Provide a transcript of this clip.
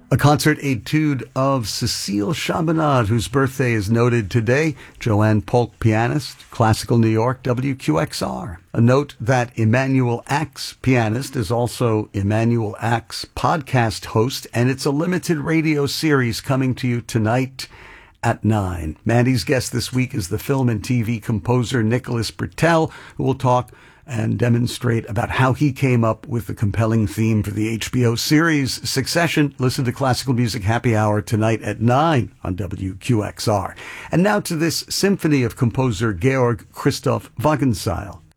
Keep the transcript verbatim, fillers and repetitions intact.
A concert etude of Cécile Chaminade, whose birthday is noted today. Joanne Polk, pianist, Classical New York, W Q X R. A note that Emanuel Ax, pianist, is also Emanuel Ax podcast host, and it's a limited radio series coming to you tonight at nine. Mandy's guest this week is the film and T V composer Nicholas Britell, who will talk and demonstrate about how he came up with the compelling theme for the H B O series Succession. Listen to Classical Music Happy Hour tonight at nine on W Q X R. And now to this symphony of composer Georg Christoph Wagenseil.